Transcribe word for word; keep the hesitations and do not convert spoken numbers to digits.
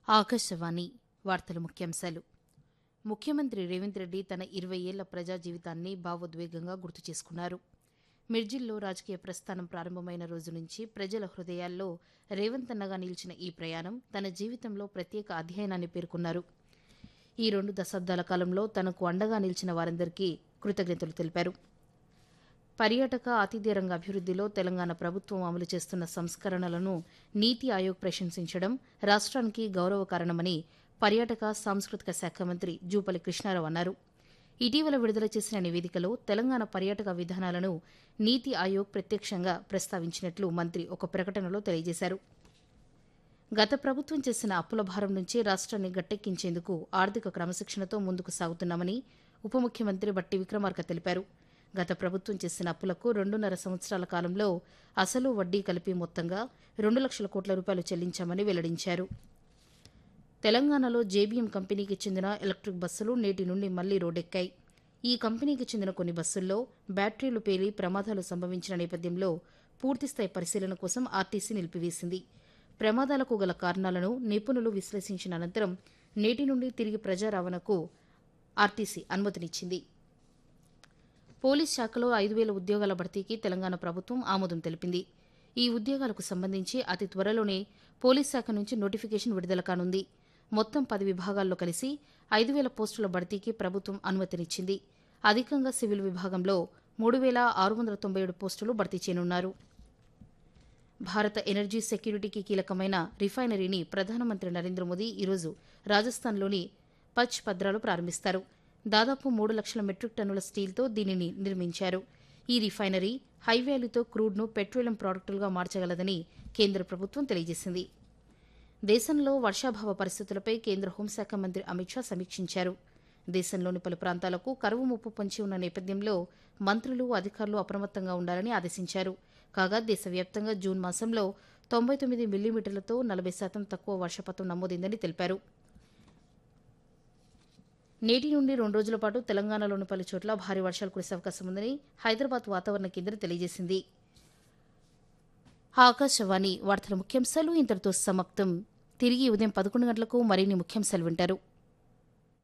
ఆకాశవాణి వార్తల ముఖ్యాంశాలు. ముఖ్యమంత్రి రేవంత్ రెడ్డి తన ఇరవై ఏళ్ల ప్రజా జీవితాన్ని భావోద్వేగంగా గుర్తు చేసుకున్నారు. మిర్జిల్లో రాజకీయ ప్రస్థానం ప్రారంభమైన రోజు నుంచి ప్రజల హృదయాల్లో రేవంత్ అన్నగా నిలిచిన ఈ ప్రయాణం తన జీవితంలో ప్రత్యేక అధ్యాయాన్ని పేర్కొన్నారు. ఈ రెండు దశాబ్దాల కాలంలో తనకు అండగా నిలిచిన వారందరికీ కృతజ్ఞతలు తెలిపారు. పర్యాటక ఆతిథ్య రంగ అభివృద్దిలో తెలంగాణ ప్రభుత్వం అమలు చేస్తున్న సంస్కరణలను నీతి ఆయోగ్ ప్రశంసించడం రాష్ట్రానికి గౌరవకారణమని పర్యాటక సాంస్కృతిక శాఖ మంత్రి జూపల్లి కృష్ణారావు అన్నారు. ఇటీవల విడుదల చేసిన నివేదికలో తెలంగాణ పర్యాటక విధానాలను నీతి ఆయోగ్ ప్రత్యక్షంగా ప్రస్తావించినట్లు మంత్రి ఒక ప్రకటనలో తెలియజేశారు. గత ప్రభుత్వం చేసిన అప్పుల భారం నుంచి రాష్ట్రాన్ని గట్టెక్కించేందుకు ఆర్థిక క్రమశిక్షణతో ముందుకు సాగుతున్నామని ఉప ముఖ్యమంత్రి బట్టి విక్రమార్క తెలిపారు. గత ప్రభుత్వం చేసిన అప్పులకు రెండున్నర సంవత్సరాల కాలంలో అసలు వడ్డీ కలిపి మొత్తంగా రెండు లక్షల కోట్ల రూపాయలు చెల్లించామని వెల్లడించారు. తెలంగాణలో జేబీఎం కంపెనీకి చెందిన ఎలక్ట్రిక్ బస్సులు నేటి నుండి మళ్లీ రోడ్డెక్కాయి. ఈ కంపెనీకి చెందిన కొన్ని బస్సుల్లో బ్యాటరీలు పేలి ప్రమాదాలు సంభవించిన నేపథ్యంలో పూర్తిస్థాయి పరిశీలన కోసం ఆర్టీసీ నిలిపివేసింది. ప్రమాదాలకు గల కారణాలను నిపుణులు విశ్లేషించిన అనంతరం నేటి నుండి తిరిగి ప్రజా రవాణాకు ఆర్టీసీ అనుమతినిచ్చింది. పోలీస్ శాఖలో ఐదు వేల ఉద్యోగాల భర్తీకి తెలంగాణ ప్రభుత్వం ఆమోదం తెలిపింది. ఈ ఉద్యోగాలకు సంబంధించి అతి త్వరలోనే పోలీస్ శాఖ నుంచి నోటిఫికేషన్ విడుదల కానుంది. మొత్తం పది విభాగాల్లో కలిసి ఐదు వేల పోస్టుల భర్తీకి ప్రభుత్వం అనుమతినిచ్చింది. అధికంగా సివిల్ విభాగంలో మూడు వేల ఆరు వందల తొంభై ఏడు పోస్టులు భర్తీ చేయనున్నారు. భారత ఎనర్జీ సెక్యూరిటీకి కీలకమైన రిఫైనరీని ప్రధానమంత్రి నరేంద్ర మోదీ ఈరోజు రాజస్థాన్లోని పచ్ పద్రాలో ప్రారంభిస్తారు. దాదాపు మూడు లక్షల మెట్రిక్ టన్నుల స్టీల్తో దీనిని నిర్మించారు. ఈ రిఫైనరీ హైవాల్యూతో క్రూడ్ను పెట్రోలియం ప్రాడక్టులుగా మార్చగలదని కేంద్ర ప్రభుత్వం తెలియజేసింది. దేశంలో వర్షాభావ పరిస్థితులపై కేంద్ర హోంశాఖ మంత్రి అమిత్ షా సమీక్షించారు. దేశంలోని పలు ప్రాంతాలకు కరువు ముప్పు పొంచి ఉన్న నేపథ్యంలో మంత్రులు అధికారులు అప్రమత్తంగా ఉండాలని ఆదేశించారు. కాగా దేశవ్యాప్తంగా జూన్ మాసంలో తొంభై తొమ్మిది మిల్లీమీటర్లతో నలభై శాతం తక్కువ వర్షపాతం నమోదైందని తెలిపారు. నేటి నుండి రెండు రోజుల పాటు తెలంగాణలోని పలు చోట్ల భారీ వర్షాలు కురిసే అవకాశం ఉందని హైదరాబాద్ వాతావరణ కేంద్రం తెలియజేసింది. ఆకాశవాణి వార్తల ముఖ్యాంశాలు ఇంతటితో సమాప్తం. తిరిగి ఉదయం పదకొండు గంటలకు మరిన్ని ముఖ్యాంశాలు వింటారు.